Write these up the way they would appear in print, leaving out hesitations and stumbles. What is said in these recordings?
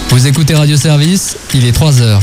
Vous écoutez Radio Service, il est 3h.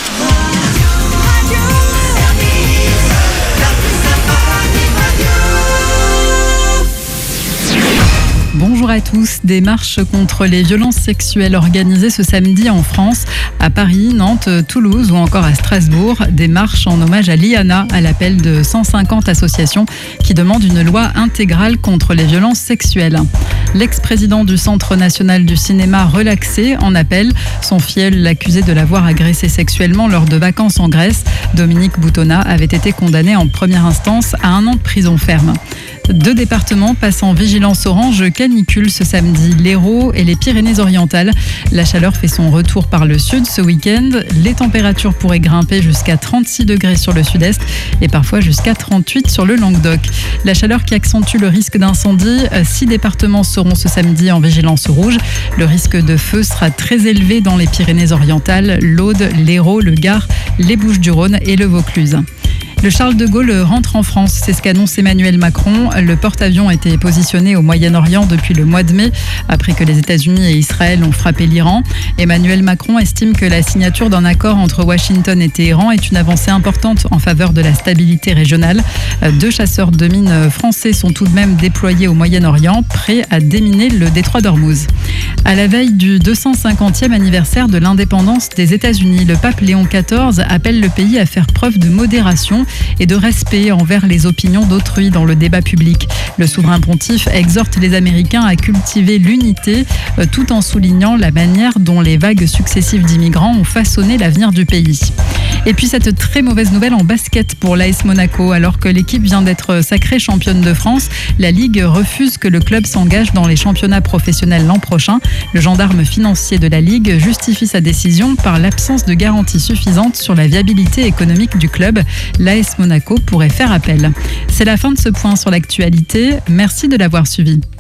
Bonjour à tous. Des marches contre les violences sexuelles organisées ce samedi en France, à Paris, Nantes, Toulouse ou encore à Strasbourg. Des marches en hommage à Liana, à l'appel de 150 associations qui demandent une loi intégrale contre les violences sexuelles. L'ex-président du Centre national du cinéma relaxé en appel. Son filleul l'accusait de l'avoir agressé sexuellement lors de vacances en Grèce. Dominique Boutonnat avait été condamné en première instance à 1 an de prison ferme. 2 départements passent en vigilance orange canicule ce samedi, l'Hérault et les Pyrénées-Orientales. La chaleur fait son retour par le sud ce week-end. Les températures pourraient grimper jusqu'à 36 degrés sur le sud-est et parfois jusqu'à 38 sur le Languedoc. La chaleur qui accentue le risque d'incendie. 6 départements seront ce samedi en vigilance rouge. Le risque de feu sera très élevé dans les Pyrénées-Orientales, l'Aude, l'Hérault, le Gard, les Bouches-du-Rhône et le Vaucluse. Le Charles de Gaulle rentre en France, c'est ce qu'annonce Emmanuel Macron. Le porte-avions était positionné au Moyen-Orient depuis le mois de mai, après que les États-Unis et Israël ont frappé l'Iran. Emmanuel Macron estime que la signature d'un accord entre Washington et Téhéran est une avancée importante en faveur de la stabilité régionale. 2 chasseurs de mines français sont tout de même déployés au Moyen-Orient, prêts à déminer le détroit d'Ormuz. À la veille du 250e anniversaire de l'indépendance des États-Unis, le pape Léon XIV appelle le pays à faire preuve de modération et de respect envers les opinions d'autrui dans le débat public. Le souverain pontife exhorte les Américains à cultiver l'unité tout en soulignant la manière dont les vagues successives d'immigrants ont façonné l'avenir du pays. Et puis cette très mauvaise nouvelle en basket pour l'AS Monaco. Alors que l'équipe vient d'être sacrée championne de France, la Ligue refuse que le club s'engage dans les championnats professionnels l'an prochain. Le gendarme financier de la Ligue justifie sa décision par l'absence de garantie suffisante sur la viabilité économique du club. L'AS Monaco pourrait faire appel. C'est la fin de ce point sur l'actualité. Merci de l'avoir suivi.